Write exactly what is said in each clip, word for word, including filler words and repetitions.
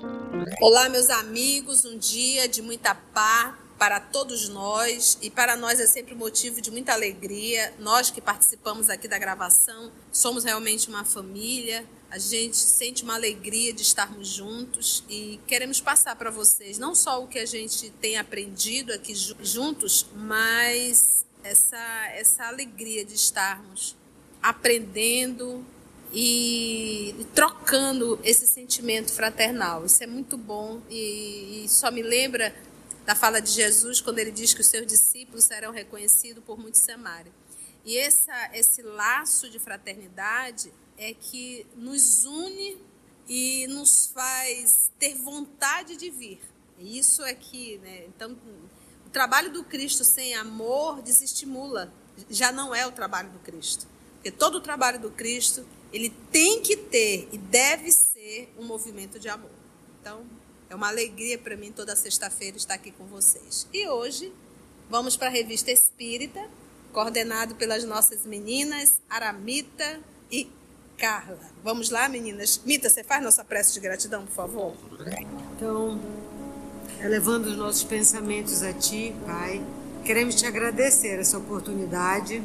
Olá, meus amigos, um dia de muita paz para todos nós, e para nós é sempre um motivo de muita alegria. Nós que participamos aqui da gravação, somos realmente uma família, a gente sente uma alegria de estarmos juntos e queremos passar para vocês não só o que a gente tem aprendido aqui juntos, mas essa, essa alegria de estarmos aprendendo e, e trocando esse sentimento fraternal. Isso é muito bom e, e só me lembra da fala de Jesus quando ele diz que os seus discípulos serão reconhecidos por muitos se amarem. E essa, esse laço de fraternidade é que nos une e nos faz ter vontade de vir. Isso é que, né? Então, o trabalho do Cristo sem amor desestimula. Já não é o trabalho do Cristo. Porque todo o trabalho do Cristo, ele tem que ter e deve ser um movimento de amor. Então, é uma alegria para mim toda sexta-feira estar aqui com vocês. E hoje vamos para a Revista Espírita, coordenado pelas nossas meninas Aramita e Carla. Vamos lá, meninas? Mita, você faz nossa prece de gratidão, por favor? Então, elevando os nossos pensamentos a Ti, Pai, queremos Te agradecer essa oportunidade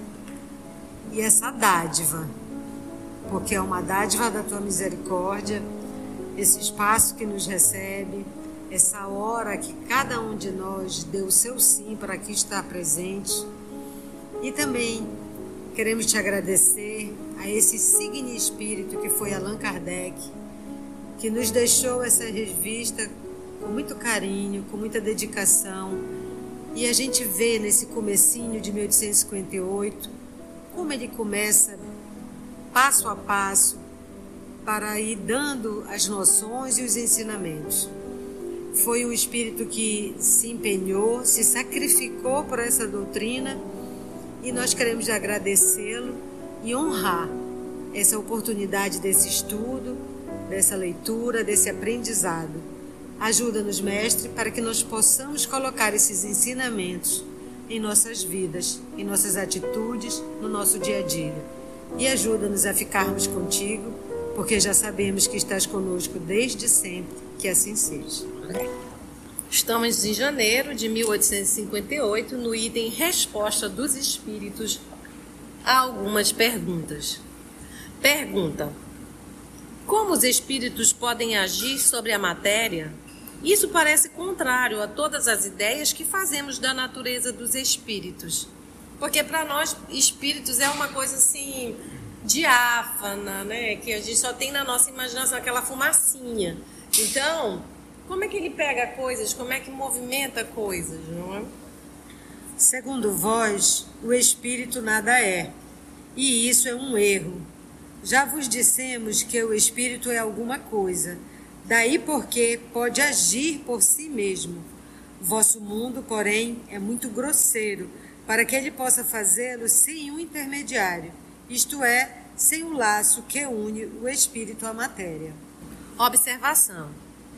e essa dádiva, porque é uma dádiva da Tua misericórdia, esse espaço que nos recebe, essa hora que cada um de nós deu o seu sim para aqui estar presente. E também queremos Te agradecer a esse signe espírito que foi Allan Kardec, que nos deixou essa revista com muito carinho, com muita dedicação. E a gente vê nesse comecinho de mil oitocentos e cinquenta e oito como ele começa passo a passo para ir dando as noções e os ensinamentos. Foi um espírito que se empenhou, se sacrificou por essa doutrina, e nós queremos agradecê-lo e honrar essa oportunidade desse estudo, dessa leitura, desse aprendizado. Ajuda-nos, Mestre, para que nós possamos colocar esses ensinamentos em nossas vidas, em nossas atitudes, no nosso dia a dia. E ajuda-nos a ficarmos contigo, porque já sabemos que estás conosco desde sempre, que assim seja. Estamos em janeiro de mil oitocentos e cinquenta e oito, no item Resposta dos Espíritos a algumas perguntas. Pergunta: como os espíritos podem agir sobre a matéria? Isso parece contrário a todas as ideias que fazemos da natureza dos espíritos. Porque para nós, espíritos é uma coisa assim diáfana, né? Que a gente só tem na nossa imaginação aquela fumacinha. Então, como é que ele pega coisas? Como é que movimenta coisas, não é? Segundo vós, o espírito nada é, e isso é um erro. Já vos dissemos que o espírito é alguma coisa, daí porque pode agir por si mesmo. Vosso mundo, porém, é muito grosseiro, para que ele possa fazê-lo sem um intermediário, isto é, sem o laço que une o espírito à matéria. Observação: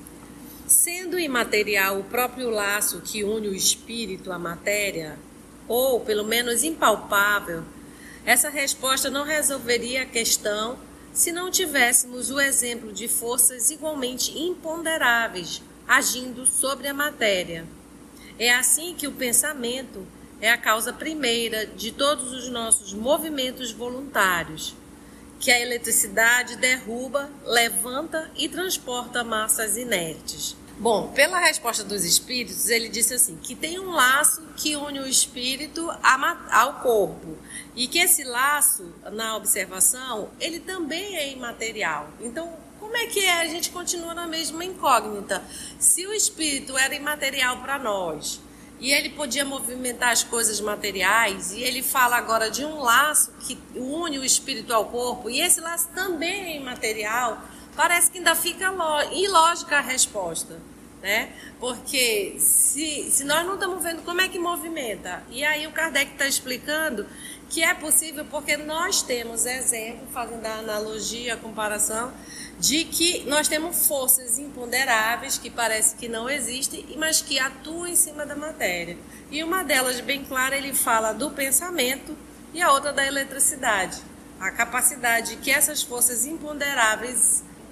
sendo imaterial o próprio laço que une o espírito à matéria, ou pelo menos impalpável, essa resposta não resolveria a questão se não tivéssemos o exemplo de forças igualmente imponderáveis agindo sobre a matéria. É assim que o pensamento é a causa primeira de todos os nossos movimentos voluntários, que a eletricidade derruba, levanta e transporta massas inertes. Bom, pela resposta dos espíritos, ele disse assim, que tem um laço que une o espírito ao corpo, e que esse laço, na observação, ele também é imaterial. Então, como é que é? A gente continua na mesma incógnita. Se o espírito era imaterial para nós, e ele podia movimentar as coisas materiais, e ele fala agora de um laço que une o espírito ao corpo, e esse laço também é imaterial, parece que ainda fica ilógica a resposta, né? Porque se, se nós não estamos vendo como é que movimenta, e aí o Kardec está explicando que é possível porque nós temos exemplo, fazendo a analogia, a comparação, de que nós temos forças imponderáveis que parece que não existem, mas que atuam em cima da matéria. E uma delas, bem clara, ele fala do pensamento e a outra da eletricidade. A capacidade que essas forças imponderáveis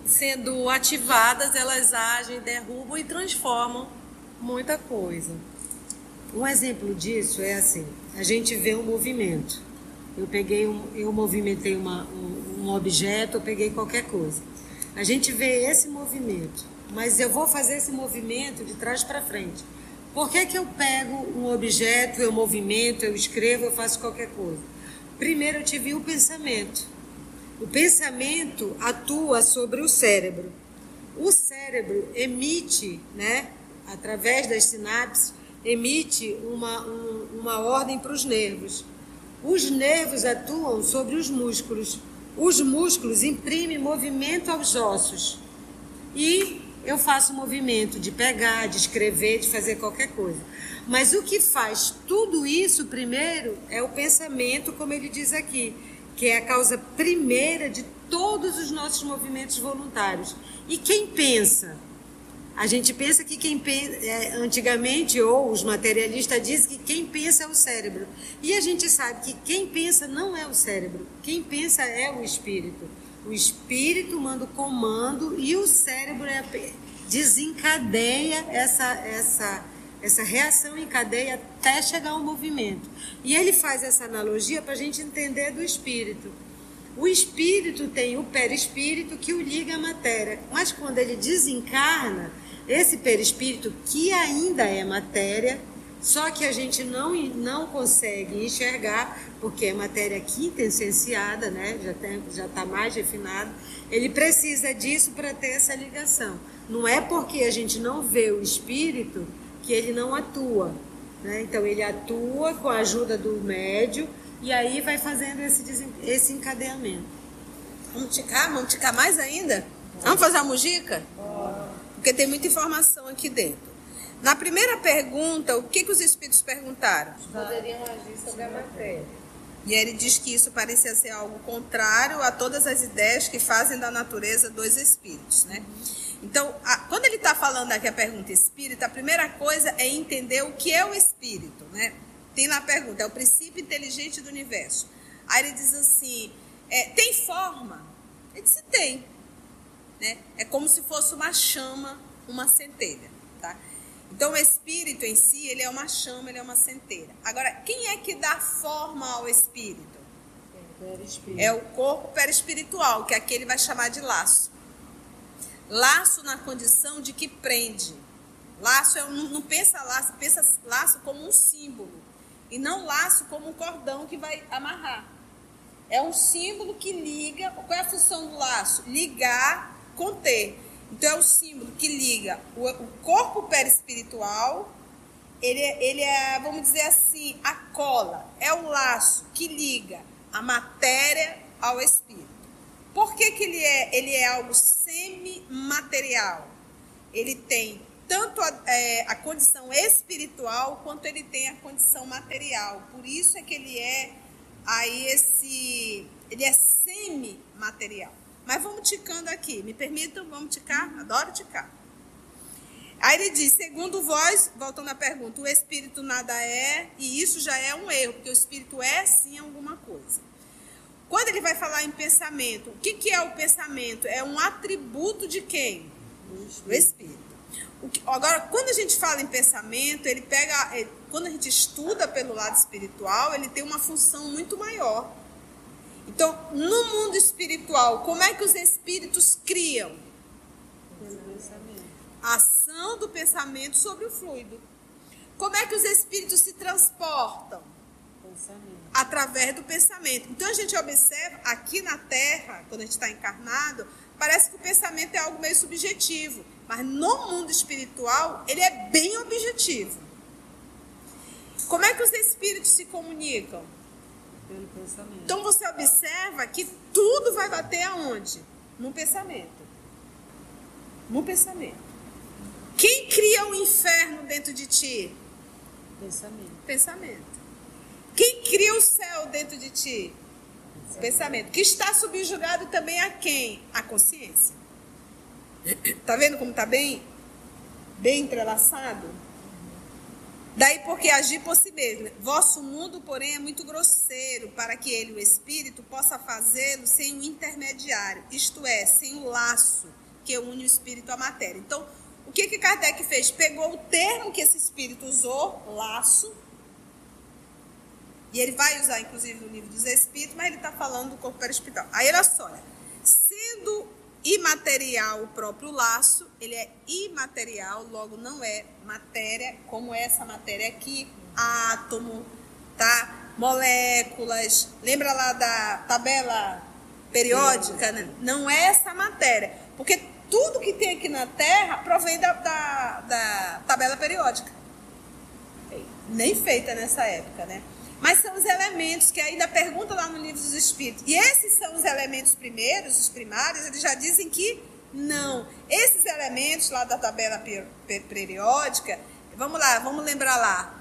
sendo ativadas, elas agem, derrubam e transformam muita coisa. Um exemplo disso é assim, a gente vê um movimento. Eu peguei um, eu movimentei uma, um, um objeto, eu peguei qualquer coisa. A gente vê esse movimento, mas eu vou fazer esse movimento de trás para frente. Por que que eu pego um objeto, eu movimento, eu escrevo, eu faço qualquer coisa? Primeiro eu tive o pensamento. O pensamento atua sobre o cérebro. O cérebro emite, né, através das sinapses, emite uma, um, uma ordem para os nervos. Os nervos atuam sobre os músculos. Os músculos imprimem movimento aos ossos. E eu faço movimento de pegar, de escrever, de fazer qualquer coisa. Mas o que faz tudo isso primeiro é o pensamento, como ele diz aqui, que é a causa primeira de todos os nossos movimentos voluntários. E quem pensa? A gente pensa que quem pensa, é, antigamente, ou os materialistas dizem que quem pensa é o cérebro. E a gente sabe que quem pensa não é o cérebro, quem pensa é o espírito. O espírito manda o comando e o cérebro é, desencadeia essa, essa, essa reação em cadeia até chegar ao movimento. E ele faz essa analogia para a gente entender do espírito. O espírito tem o perispírito que o liga à matéria, mas quando ele desencarna, esse perispírito, que ainda é matéria, só que a gente não, não consegue enxergar, porque é matéria quinta essenciada, né? já está já tá mais refinado, ele precisa disso para ter essa ligação. Não é porque a gente não vê o espírito que ele não atua, né? Então ele atua com a ajuda do médium e aí vai fazendo esse, esse encadeamento. Vamos ticar? Vamos ticar mais ainda? Vamos fazer uma mujica? Porque tem muita informação aqui dentro. Na primeira pergunta, o que, que os espíritos perguntaram? Poderiam agir sobre a matéria. E ele diz que isso parecia ser algo contrário a todas as ideias que fazem da natureza dos espíritos, né? Então, a, quando ele está falando aqui a pergunta espírita, a primeira coisa é entender o que é o espírito, né? Tem lá a pergunta, é o princípio inteligente do universo. Aí ele diz assim, é, tem forma? Ele disse, tem. Né? É como se fosse uma chama, uma centelha, tá? Então o espírito em si, ele é uma chama, ele é uma centelha. Agora, quem é que dá forma ao espírito? É, é o corpo perispiritual, que aqui ele vai chamar de laço. Laço na condição de que prende. Laço, é, não, não pensa laço, pensa laço como um símbolo. E não laço como um cordão que vai amarrar. É um símbolo que liga. Qual é a função do laço? Ligar, conter. Então é o símbolo que liga o, o corpo perispiritual, ele, ele é, vamos dizer assim, a cola, é o laço que liga a matéria ao espírito. Por que que ele é, ele é algo semimaterial? Ele tem tanto a, é, a condição espiritual quanto ele tem a condição material. Por isso é que ele é aí esse, ele é semimaterial. Mas vamos ticando aqui. Me permitam, vamos ticar? Adoro ticar. Aí ele diz, segundo vós, voltando à pergunta, o espírito nada é, e isso já é um erro, porque o espírito é sim alguma coisa. Quando ele vai falar em pensamento, o que, que é o pensamento? É um atributo de quem? Do espírito. O que, agora, quando a gente fala em pensamento, ele pega, ele, quando a gente estuda pelo lado espiritual, ele tem uma função muito maior. Então, no mundo espiritual, como é que os espíritos criam? A ação do pensamento sobre o fluido. Como é que os espíritos se transportam? Pensamento. Através do pensamento. Então, a gente observa, aqui na Terra, quando a gente está encarnado, parece que o pensamento é algo meio subjetivo. Mas no mundo espiritual, ele é bem objetivo. Como é que os espíritos se comunicam? Pelo pensamento. Então você observa que tudo vai bater aonde? No pensamento. No pensamento. Quem cria o inferno dentro de ti? Pensamento. Pensamento. Quem cria o céu dentro de ti? Pensamento. Pensamento. Que está subjugado também a quem? A consciência. Tá vendo como tá bem, bem entrelaçado? Daí porque agir por si mesmo. Vosso mundo, porém, é muito grosseiro para que ele, o espírito, possa fazê-lo sem o intermediário, isto é, sem o laço que une o espírito à matéria. Então, o que que Kardec fez? Pegou o termo que esse espírito usou, laço, e ele vai usar, inclusive, no livro dos Espíritos, mas ele está falando do corpo perispital. Aí, olha só, sendo imaterial o próprio laço, ele é imaterial, logo não é matéria, como essa matéria aqui, átomo, tá? Moléculas, lembra lá da tabela periódica? Né? Não é essa matéria, porque tudo que tem aqui na Terra provém da, da, da tabela periódica, nem feita nessa época, né? Mas são os elementos que ainda pergunta lá no livro dos Espíritos. E esses são os elementos primeiros, os primários, eles já dizem que não. Esses elementos lá da tabela periódica, vamos lá, vamos lembrar lá.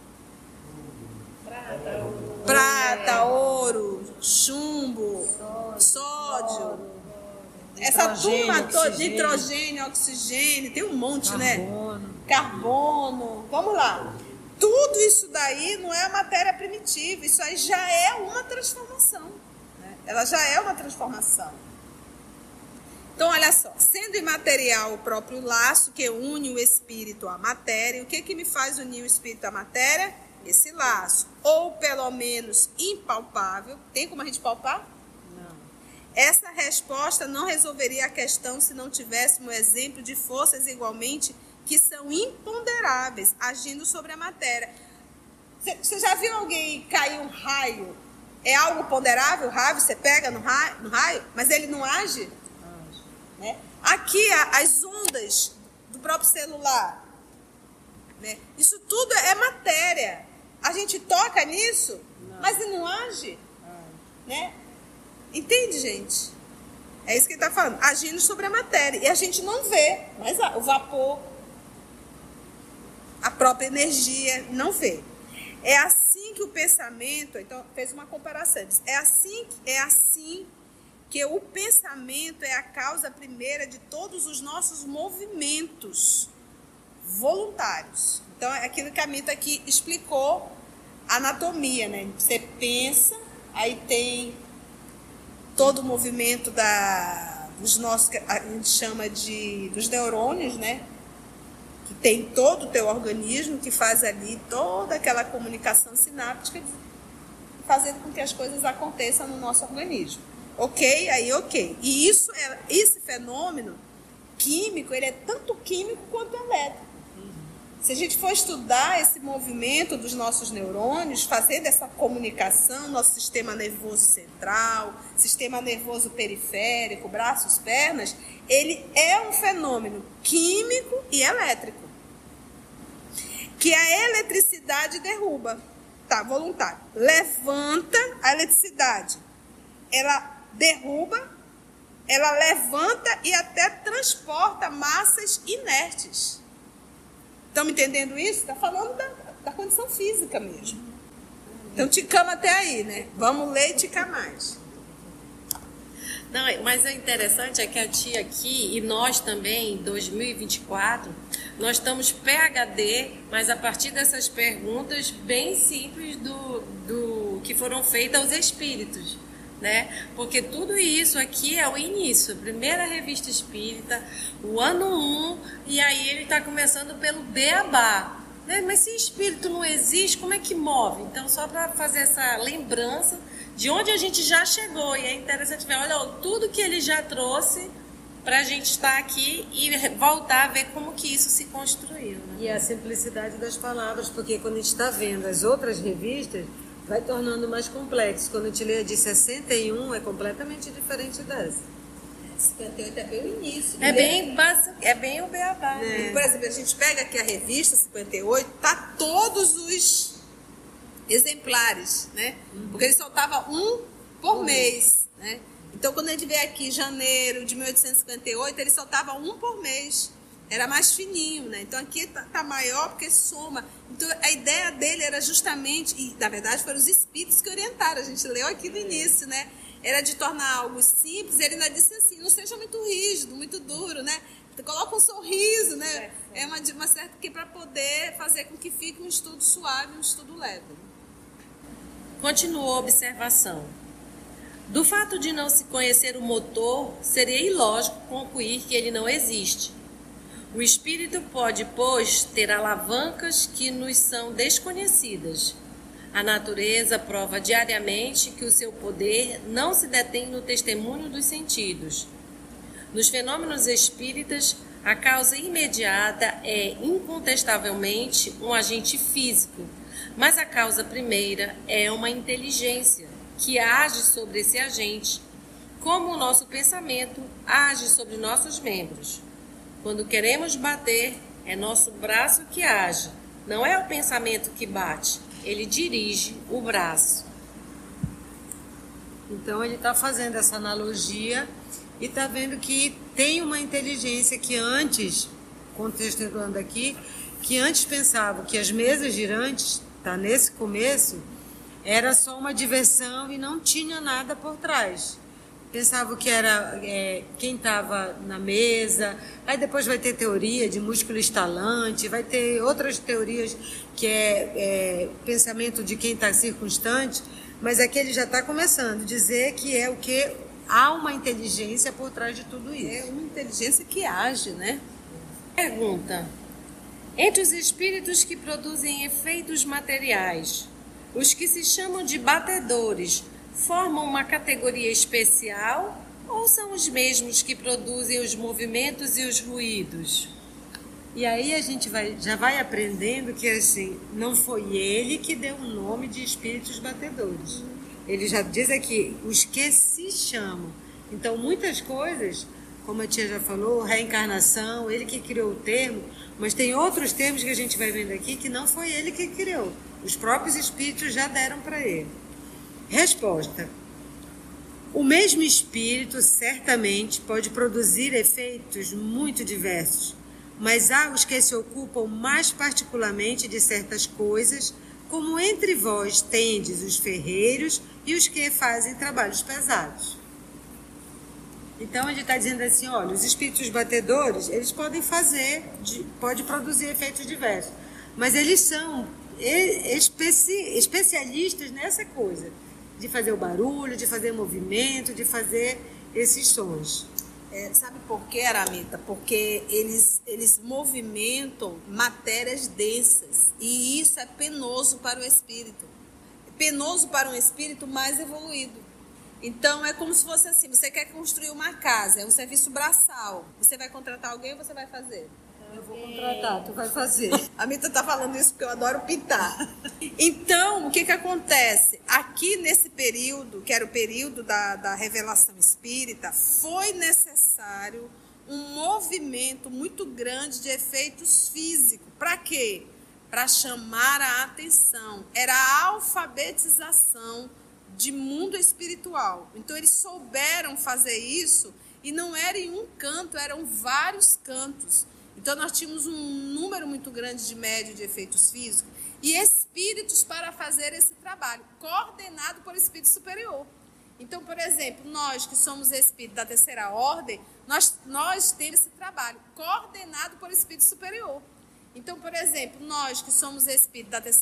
Prata, ouro, Prata, ouro, chumbo, sódio. sódio. Essa turma toda, nitrogênio, oxigênio, tem um monte, carbono. né? Carbono. Vamos lá. Tudo isso daí não é a matéria primitiva, isso aí já é uma transformação, né? Ela já é uma transformação. Então, olha só, sendo imaterial o próprio laço que une o espírito à matéria, o que que me faz unir o espírito à matéria? Esse laço, ou pelo menos impalpável. Tem como a gente palpar? Não. Essa resposta não resolveria a questão se não tivéssemos um exemplo de forças igualmente que são imponderáveis, agindo sobre a matéria. Você já viu alguém cair um raio? É algo ponderável, o raio, você pega no raio, no raio, mas ele não age? Age. Né? Aqui, as ondas do próprio celular, né? Isso tudo é matéria. A gente toca nisso, não. Mas ele não age? Age. Né? Entende, gente? É isso que ele está falando, agindo sobre a matéria. E a gente não vê, mas o vapor, a própria energia, não vê. É assim que o pensamento, então fez uma comparação, é assim, é assim que o pensamento é a causa primeira de todos os nossos movimentos voluntários. Então é aquilo que a Mita aqui explicou, a anatomia, né? Você pensa, aí tem todo o movimento da, dos nossos, que a gente chama de, dos neurônios, né? Que tem todo o teu organismo, que faz ali toda aquela comunicação sináptica, fazendo com que as coisas aconteçam no nosso organismo. Ok? Aí ok. E isso é, esse fenômeno químico, ele é tanto químico quanto elétrico. Se a gente for estudar esse movimento dos nossos neurônios, fazendo essa comunicação, nosso sistema nervoso central, sistema nervoso periférico, braços, pernas, ele é um fenômeno químico e elétrico. Que a eletricidade derruba. Tá, voluntário. Levanta a eletricidade. Ela derruba, ela levanta e até transporta massas inertes. Estão me entendendo isso? Está falando da, da condição física mesmo. Então, ticamos até aí, né? Vamos ler e ticar mais. Não, mas é interessante é que a tia aqui, e nós também, em dois mil e vinte e quatro, nós estamos P H D, mas a partir dessas perguntas bem simples do, do que foram feitas aos espíritos. Né? Porque tudo isso aqui é o início, a primeira revista espírita, o ano um, e aí ele está começando pelo beabá. Né? Mas se espírito não existe, como é que move? Então, só para fazer essa lembrança de onde a gente já chegou, e é interessante ver, olha, tudo que ele já trouxe para a gente estar aqui e voltar a ver como que isso se construiu. Né? E a simplicidade das palavras, porque quando a gente está vendo as outras revistas, vai tornando mais complexo. Quando a gente lê a de sessenta e um, é completamente diferente dessa. cinquenta e oito é bem o início. É bem, básico, é bem o beabá. É. Por exemplo, a gente pega aqui a revista cinquenta e oito, tá todos os exemplares, né? Uhum. Porque ele soltava um por uhum. mês, né? Então, quando a gente vê aqui janeiro de mil oitocentos e cinquenta e oito, ele soltava um por mês. Era mais fininho, né? Então aqui tá, tá maior porque soma. Então a ideia dele era justamente, e na verdade foram os espíritos que orientaram, a gente leu aqui no início, né? Era de tornar algo simples, ele ainda disse assim, não seja muito rígido, muito duro, né? Coloca um sorriso, né? É uma, uma certa que para poder fazer com que fique um estudo suave, um estudo leve. Continua a observação. Do fato de não se conhecer o motor, seria ilógico concluir que ele não existe. O espírito pode, pois, ter alavancas que nos são desconhecidas. A natureza prova diariamente que o seu poder não se detém no testemunho dos sentidos. Nos fenômenos espíritas, a causa imediata é incontestavelmente um agente físico, mas a causa primeira é uma inteligência que age sobre esse agente, como o nosso pensamento age sobre nossos membros. Quando queremos bater, é nosso braço que age, não é o pensamento que bate, ele dirige o braço. Então ele está fazendo essa analogia e está vendo que tem uma inteligência que antes, contextualizando aqui, que antes pensava que as mesas girantes, tá nesse começo, era só uma diversão e não tinha nada por trás. Pensava que era é, quem estava na mesa, aí depois vai ter teoria de músculo estalante, vai ter outras teorias que é, é pensamento de quem está circunstante, mas aqui ele já está começando a dizer que é o que há uma inteligência por trás de tudo isso. É uma inteligência que age, né? Pergunta: entre os espíritos que produzem efeitos materiais, os que se chamam de batedores formam uma categoria especial ou são os mesmos que produzem os movimentos e os ruídos? E aí a gente vai, já vai aprendendo que assim, não foi ele que deu o nome de espíritos batedores. Ele já diz aqui, os que se chamam. Então muitas coisas, como a tia já falou, reencarnação, ele que criou o termo, mas tem outros termos que a gente vai vendo aqui que não foi ele que criou. Os próprios espíritos já deram para ele. Resposta: o mesmo espírito certamente pode produzir efeitos muito diversos, mas há os que se ocupam mais particularmente de certas coisas, como entre vós tendes os ferreiros e os que fazem trabalhos pesados. Então ele está dizendo assim, olha, os espíritos batedores, eles podem fazer, podem produzir efeitos diversos, mas eles são especi, especialistas nessa coisa, de fazer o barulho, de fazer movimento, de fazer esses sons. É, sabe por quê, Aramita? Porque eles, eles movimentam matérias densas e isso é penoso para o espírito. Penoso para um espírito mais evoluído. Então é como se fosse assim, você quer construir uma casa, é um serviço braçal. Você vai contratar alguém ou você vai fazer? Eu vou contratar, tu vai fazer. A Mita tá falando isso porque eu adoro pintar. Então, o que que acontece? Aqui nesse período, que era o período da, da revelação espírita, foi necessário um movimento muito grande de efeitos físicos. Para quê? Para chamar a atenção. Era a alfabetização de mundo espiritual. Então, eles souberam fazer isso e não era em um canto, eram vários cantos. Então, nós tínhamos um número muito grande de médios de efeitos físicos e espíritos para fazer esse trabalho, coordenado por espírito superior. Então, por exemplo, nós que somos espíritos da terceira ordem, nós, nós temos esse trabalho, coordenado por espírito superior. Então, por exemplo, nós que somos espíritos da terceira